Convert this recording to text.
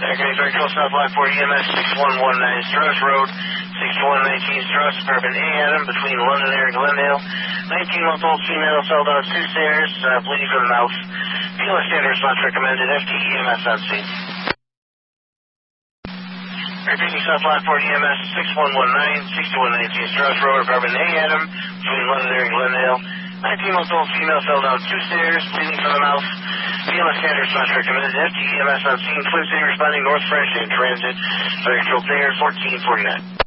Very close South Line 40 EMS 6119 Strauss Road, 6119 Strauss, apartment A, Adam, between London Air and Glendale. 19-month-old female fell down 2 stairs, bleeding from the mouth. BLS standard response recommended. FTE EMS on scene. Repeating South Line 40 EMS 6119 6119 Strauss Road, apartment A, Adam, between London Air and Glendale. 19-month-old female fell down 2 stairs, bleeding from the mouth. BLS standard response recommended. FTE EMS on scene. Twin City responding North Fresh in transit. Fire control clear 1449.